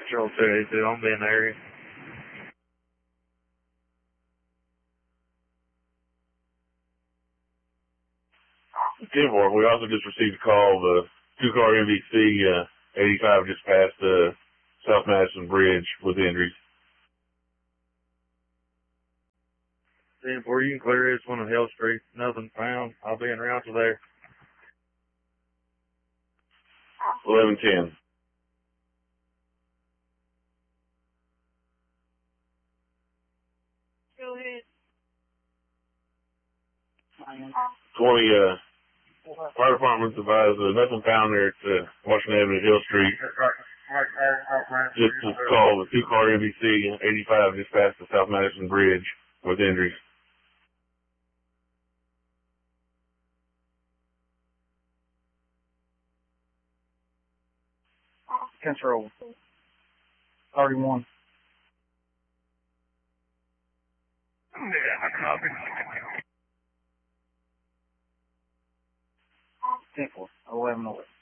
Control 282, I'm in the area. 10-4, we also just received a call, the two-car MVC, 85 just passed South Madison Bridge with injuries. 10-4, you can clear this one on Hill Street. Nothing found. I'll be en route to there. 11-10. Go ahead. 20, fire department's advised nothing found there at Washington Avenue, Hill Street. Just a call, the two-car MVC, 85 just passed the South Madison Bridge with injuries. Control 31. Yeah, copy. 10-4, 11-0.